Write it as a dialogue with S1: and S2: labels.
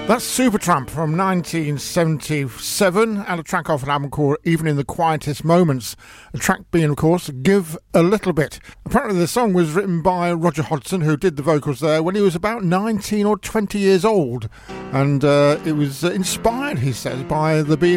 S1: That's Supertramp from 1977 and a track off an album called Even in the Quietest Moments. The track being, of course, Give a Little Bit. Apparently the song was written by Roger Hodgson, who did the vocals there when he was about 19 or 20 years old. And it was inspired, he says, by the Beatles.